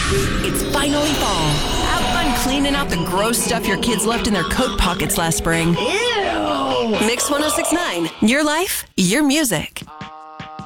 It's finally fall. Have fun cleaning out the gross stuff your kids left in their coat pockets last spring. Ew! Mix 106.9. Your life, your music.